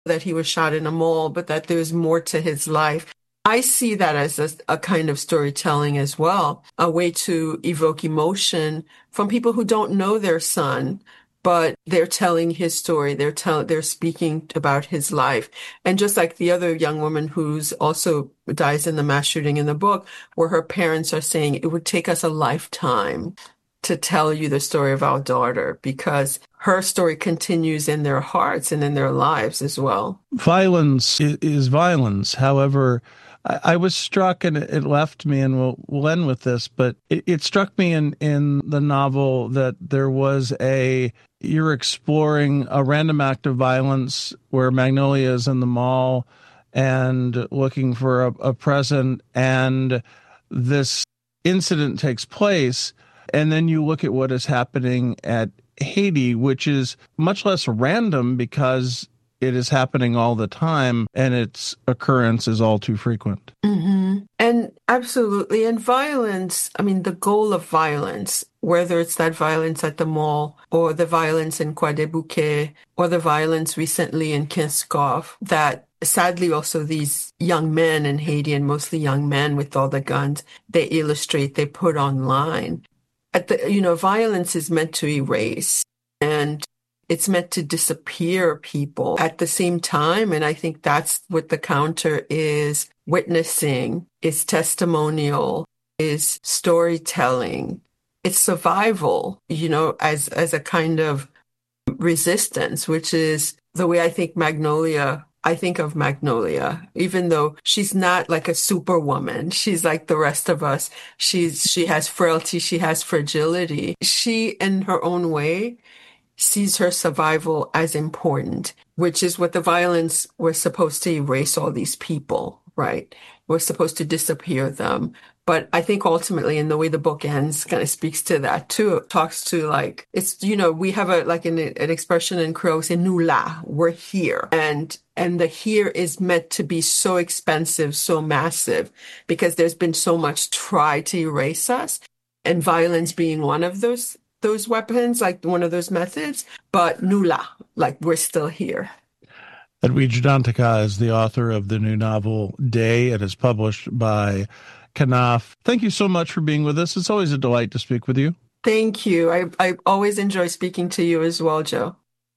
that he was shot in a mall, but that there's more to his life. I see that as a kind of storytelling as well, a way to evoke emotion from people who don't know their son, but they're telling his story. They're speaking about his life. And just like the other young woman who's also dies in the mass shooting in the book, where her parents are saying it would take us a lifetime to tell you the story of our daughter because her story continues in their hearts and in their lives as well. Violence is violence. However, I was struck, and it left me, and we'll end with this, but it struck me in the novel that you're exploring a random act of violence where Magnolia is in the mall and looking for a present, and this incident takes place, and then you look at what is happening at Haiti, which is much less random because it is happening all the time, and its occurrence is all too frequent. Mm-hmm. And absolutely. And violence, I mean, the goal of violence, whether it's that violence at the mall or the violence in Croix des Bouquets or the violence recently in Kinskov, that sadly also these young men in Haiti, and mostly young men with all the guns, they illustrate, they put online. Violence is meant to erase, and it's meant to disappear people at the same time. And I think that's what the counter is witnessing, is testimonial, is storytelling. It's survival, as a kind of resistance, which is the way I think of Magnolia, even though she's not like a superwoman. She's like the rest of us. She has frailty. She has fragility. She, in her own way, sees her survival as important, which is what the violence was supposed to erase all these people, right? We're supposed to disappear them. But I think ultimately, in the way the book ends, kind of speaks to that too. It talks to we have an expression in Creole, say, nous là, we're here. And the here is meant to be so expensive, so massive, because there's been so much try to erase us, and violence being one of those weapons, like one of those methods, but nous là, like we're still here. Edwidge Danticat is the author of the new novel, Day. It is published by Knopf. Thank you so much for being with us. It's always a delight to speak with you. Thank you. I always enjoy speaking to you as well, Joe.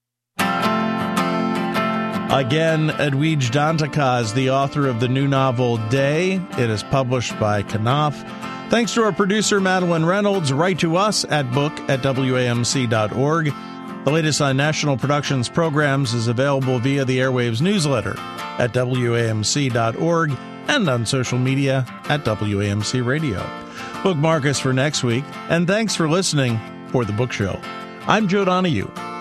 Again, Edwidge Danticat is the author of the new novel, Day. It is published by Knopf. Thanks to our producer, Madeline Reynolds. Write to us at book@wamc.org. The latest on National Productions programs is available via the Airwaves newsletter at wamc.org and on social media at WAMC Radio. Bookmark us for next week, and thanks for listening for The Book Show. I'm Joe Donahue.